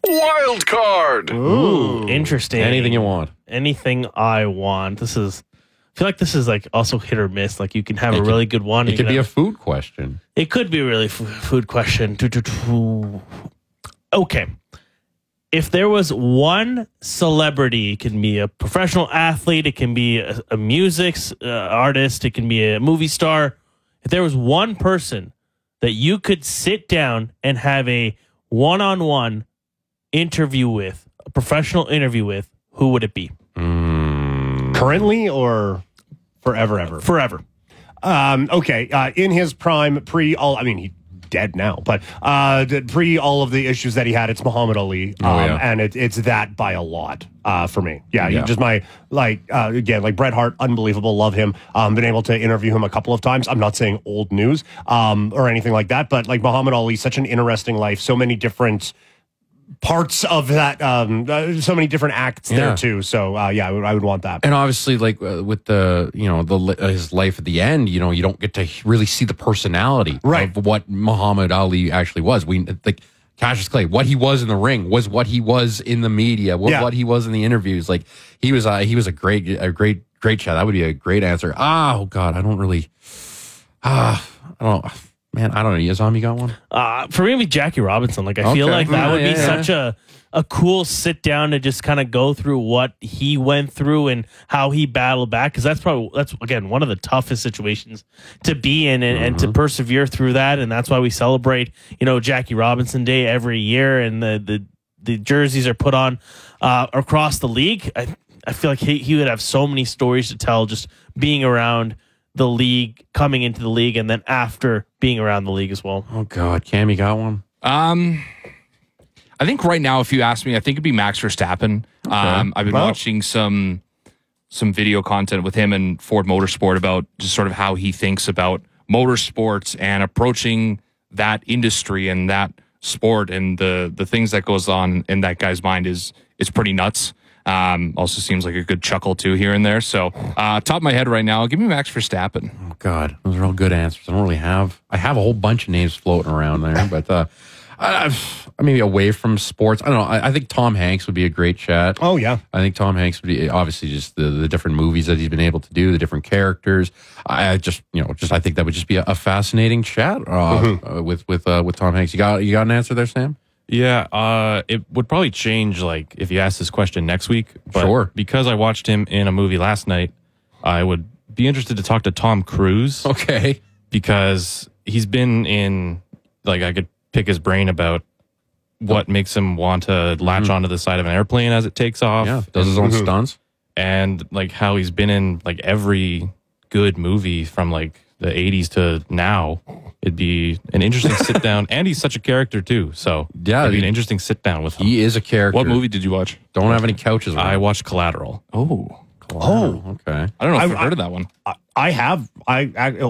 Wild card. Ooh, interesting. Anything you want. Anything I want. I feel like this is like also hit or miss. Like you can have a really good one. It could be a food question. It could be a really food question. Okay. If there was one celebrity, it can be a professional athlete, it can be a music artist, it can be a movie star. If there was one person that you could sit down and have a one-on-one interview with, a professional interview with, who would it be? Currently or forever, ever? Forever. Okay. In his prime, he's dead now, but pre all of the issues that he had, it's Muhammad Ali. And it's that by a lot for me. Yeah. Just again, like Bret Hart, unbelievable. Love him. Been able to interview him a couple of times. I'm not saying old news or anything like that, but like Muhammad Ali, such an interesting life. So many different parts of that, so many different acts there too. So I would want that. And obviously, like with his life at the end, you don't get to really see the personality of what Muhammad Ali actually was. We like Cassius Clay, what he was in the ring was what he was in the media, what he was in the interviews. Like he was a great chat. That would be a great answer. Oh God, I don't really. Man, I don't know. Yazam, you got one? For me, it'd be Jackie Robinson. Like, I feel like that would be such a cool sit down to just kind of go through what he went through and how he battled back. Because that's again, one of the toughest situations to be in and to persevere through that. And that's why we celebrate, Jackie Robinson Day every year. And the jerseys are put on across the league. I feel like he would have so many stories to tell just being around the league, coming into the league, and then after being around the league as well. Oh God, Cam, you got one? I think right now, if you ask me, I think it'd be Max Verstappen. Okay. I've been watching some video content with him and Ford Motorsport about just sort of how he thinks about motorsports and approaching that industry and that sport, and the things that goes on in that guy's mind is pretty nuts. Also seems like a good chuckle too here and there. So top of my head right now, give me Max Verstappen. Oh God, those are all good answers. I have a whole bunch of names floating around there, but maybe away from sports. I don't know. I think Tom Hanks would be a great chat. Oh yeah, I think Tom Hanks would be obviously just the different movies that he's been able to do, the different characters. I think that would just be a fascinating chat with Tom Hanks. You got an answer there, Sam? Yeah, it would probably change like if you asked this question next week. But sure. Because I watched him in a movie last night, I would be interested to talk to Tom Cruise. Okay. Because he's been in, like, I could pick his brain about what makes him want to latch onto the side of an airplane as it takes off. Yeah, does his own stunts. And like how he's been in like every good movie from like the 80s to now. It'd be an interesting sit down, and he's such a character too. So yeah, it'd be an interesting sit down with him. He is a character. What movie did you watch? Don't have any couches. I watched Collateral. Oh, okay. I don't know if I've heard of that one. I have. A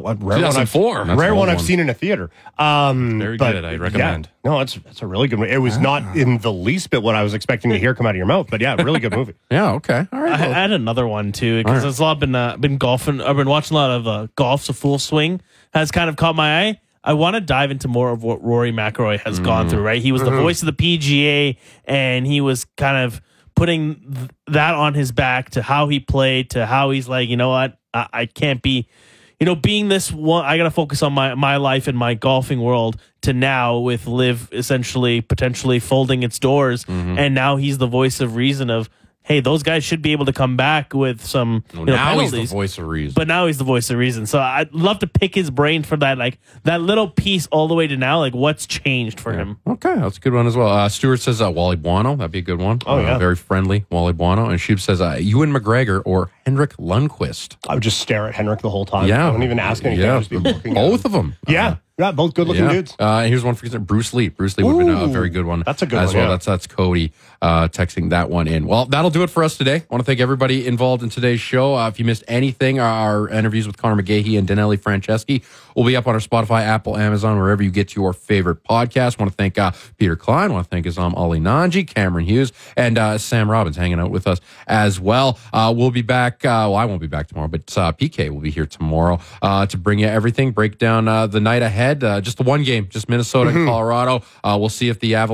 rare one I've seen in a theater. Very good. I recommend. Yeah, no, it's a really good movie. It was not in the least bit what I was expecting to hear come out of your mouth, but yeah, really good movie. Yeah. Okay. All right. I had another one too because there's a lot been golfing. I've been watching a lot of golf. So Full Swing has kind of caught my eye. I want to dive into more of what Rory McIlroy has gone through. Right, he was the voice of the PGA, and he was kind of putting that on his back to how he played, to how he's like, you know what, I can't be, being this one. I got to focus on my life and my golfing world. To now with Live essentially potentially folding its doors, and now he's the voice of reason of, hey, those guys should be able to come back with some now penalties. He's the voice of reason. But now he's the voice of reason. So I'd love to pick his brain for that, like that little piece all the way to now, like what's changed for him. Okay, that's a good one as well. Stuart says Wally Buono. That'd be a good one. Oh, yeah. Very friendly, Wally Buono. And Shub says Ewan McGregor or Henrik Lundqvist. I would just stare at Henrik the whole time. Yeah. I don't even ask anything. Yeah. I'd just be looking Both of them. Yeah. Yeah, both good-looking dudes. Here's one for Bruce Lee. Bruce Lee would have been a very good one. That's a good as one, well. yeah. That's Cody texting that one in. Well, that'll do it for us today. I want to thank everybody involved in today's show. If you missed anything, our interviews with Connor McGahey and Danelli Franceschi will be up on our Spotify, Apple, Amazon, wherever you get your favorite podcast. I want to thank Peter Klein. I want to thank Ali Nanji, Cameron Hughes, and Sam Robbins hanging out with us as well. We'll be back. I won't be back tomorrow, but PK will be here tomorrow to bring you everything, break down the night ahead. Just the one game, just Minnesota and Colorado. We'll see if the Avalanche